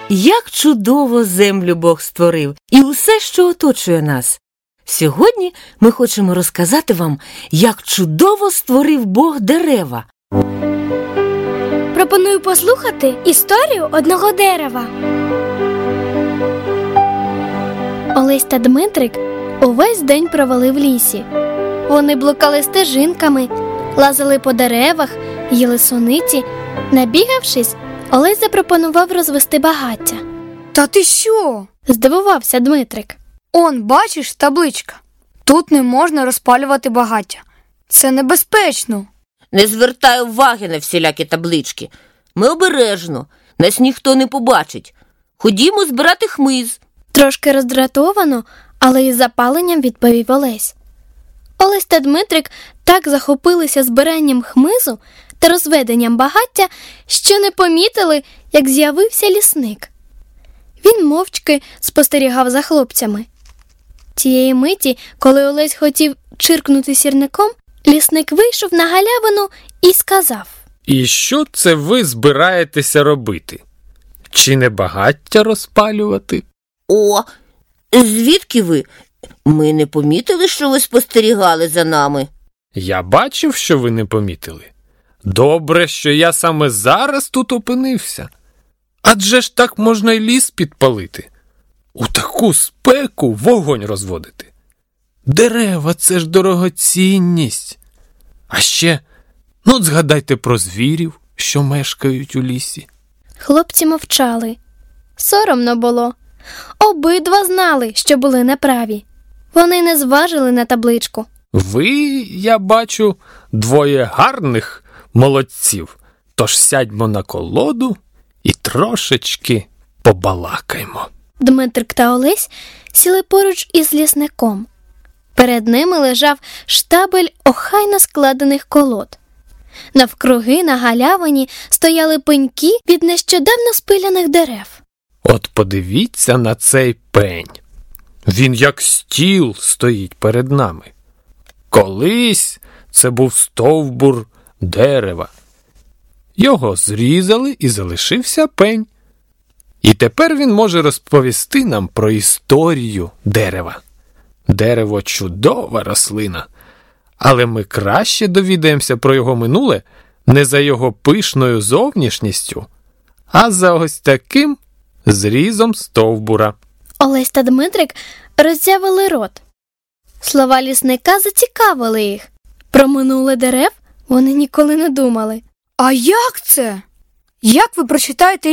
Як чудово землю Бог створив і усе, що оточує нас. Сьогодні ми хочемо розказати вам, як чудово створив Бог дерева. Пропоную послухати історію одного дерева. Олесь та Дмитрик увесь день провели в лісі. Вони блукали стежинками, лазили по деревах, їли суниці. Набігавшись, Олесь запропонував розвести багаття. Та ти що? Здивувався Дмитрик. Он, бачиш, табличка. Тут не можна розпалювати багаття. Це небезпечно. Не звертай уваги на всілякі таблички. Ми обережно, нас ніхто не побачить. Ходімо збирати хмиз. Трошки роздратовано, але із запаленням відповів Олесь. Олесь та Дмитрик так захопилися збиранням хмизу та розведенням багаття, що не помітили, як з'явився лісник. Він мовчки спостерігав за хлопцями. Тієї миті, коли Олесь хотів чиркнути сірником, лісник вийшов на галявину і сказав: «І що це ви збираєтеся робити? Чи не багаття розпалювати?» О, звідки ви? Ми не помітили, що ви спостерігали за нами. Я бачив, що ви не помітили. Добре, що я саме зараз тут опинився. Адже ж так можна й ліс підпалити. У таку спеку вогонь розводити. Дерева – це ж дорогоцінність. А ще, згадайте про звірів, що мешкають у лісі. Хлопці мовчали. Соромно було. Обидва знали, що були неправі. Вони не зважили на табличку. Ви, я бачу, двоє гарних молодців. Тож сядьмо на колоду і трошечки побалакаймо. Дмитрик та Олесь сіли поруч із лісником. Перед ними лежав штабель охайно складених колод. Навкруги на галявині стояли пеньки від нещодавно спиляних дерев. От подивіться на цей пень. Він як стіл стоїть перед нами. Колись це був стовбур дерева. Його зрізали і залишився пень. І тепер він може розповісти нам про історію дерева. Дерево – чудова рослина, але ми краще довідаємося про його минуле не за його пишною зовнішністю, а за ось таким зрізом стовбура. Олесь та Дмитрик роззявили рот. Слова лісника зацікавили їх. Про минуле дерев вони ніколи не думали. А як це? Як ви прочитаєте